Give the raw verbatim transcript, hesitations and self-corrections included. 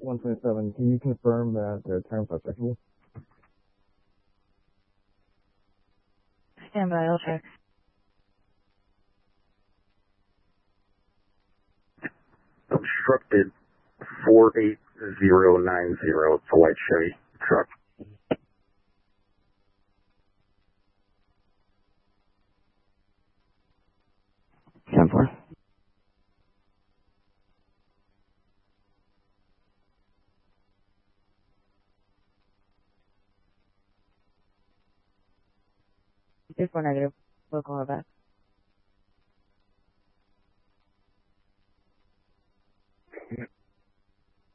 one twenty-seven, can you confirm that the terms are flexible? Stand by, I'll check. Obstructed four eight zero nine zero. It's a white Chevy truck. ten four. Two four negative. Local back.